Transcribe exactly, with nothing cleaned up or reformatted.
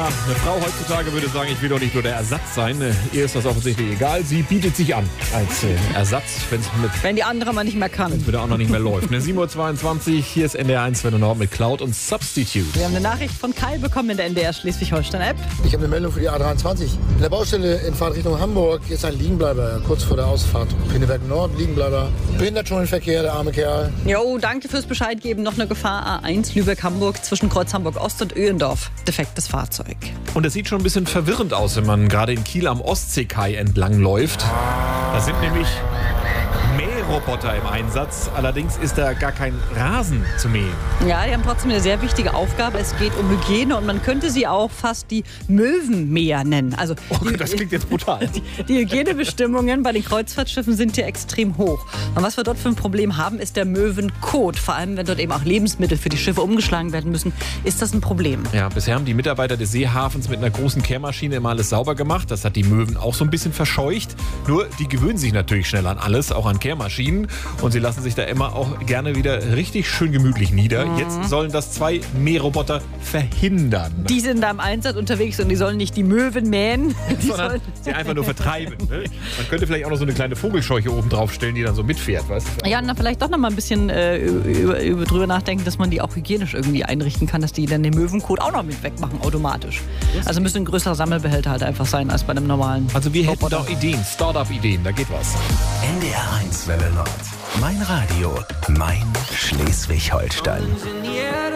Ja, eine Frau heutzutage würde sagen, ich will doch nicht nur der Ersatz sein. Ihr ist das offensichtlich egal. Sie bietet sich an als äh, Ersatz, wenn's mit, wenn die andere mal nicht mehr kann. wenn es wieder auch noch nicht mehr läuft. Ne, sieben Uhr zweiundzwanzig, hier ist N D R eins Welle Nord mit Cloud und Substitute. Wir haben eine Nachricht von Kai bekommen in der N D R Schleswig-Holstein-App. Ich habe eine Meldung für die A dreiundzwanzig. In der Baustelle in Fahrtrichtung Hamburg ist ein Liegenbleiber kurz vor der Ausfahrt. Pinneberg Nord, Liegenbleiber. Behindert schon den Verkehr, der arme Kerl. Jo, danke fürs Bescheid geben. Noch eine Gefahr A eins Lübeck-Hamburg zwischen Kreuz Hamburg-Ost und Öhendorf. Defektes Fahrzeug. Und es sieht schon ein bisschen verwirrend aus, wenn man gerade in Kiel am Ostseekai entlang läuft. Da sind nämlich Mähroboter im Einsatz. Allerdings ist da gar kein Rasen zu mähen. Ja, die haben trotzdem eine sehr wichtige Aufgabe. Es geht um Hygiene und man könnte sie auch fast die Möwenmäher nennen. Also Oh, die, das klingt jetzt brutal. Die, die Hygienebestimmungen bei den Kreuzfahrtschiffen sind hier extrem hoch. Und was wir dort für ein Problem haben, ist der Möwenkot. Vor allem, wenn dort eben auch Lebensmittel für die Schiffe umgeschlagen werden müssen, ist das ein Problem. Ja, bisher haben die Mitarbeiter des Seehafens mit einer großen Kehrmaschine immer alles sauber gemacht. Das hat die Möwen auch so ein bisschen verscheucht. Nur, die gewöhnen sich natürlich schnell an alles, auch an Kehrmaschinen. Und sie lassen sich da immer auch gerne wieder richtig schön gemütlich nieder. Mhm. Jetzt sollen das zwei Mähroboter verhindern. Die sind da im Einsatz unterwegs und die sollen nicht die Möwen mähen. Die sondern sollen sie einfach nur vertreiben. Ne? Man könnte vielleicht auch noch so eine kleine Vogelscheuche oben drauf stellen, die dann so mitfährt. Weißt du? Ja, na, vielleicht doch noch mal ein bisschen äh, über, über, drüber nachdenken, dass man die auch hygienisch irgendwie einrichten kann, dass die dann den Möwenkot auch noch mit wegmachen, automatisch. Also müsste ein größerer Sammelbehälter halt einfach sein, als bei einem normalen Also wir hätten Roboter. da Ideen, Start-up-Ideen, da geht was. N D R eins Welle Nord. Mein Radio, mein Schleswig-Holstein.